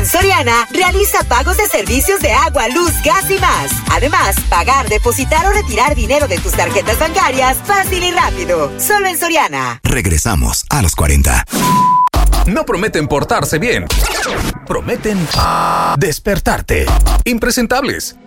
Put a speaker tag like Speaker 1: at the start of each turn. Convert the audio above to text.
Speaker 1: En Soriana, realiza pagos de servicios de agua, luz, gas y más. Además, pagar, depositar o retirar dinero de tus tarjetas bancarias fácil y rápido. Solo en Soriana.
Speaker 2: Regresamos a los 40.
Speaker 3: No prometen portarse bien. Prometen despertarte. Impresentables.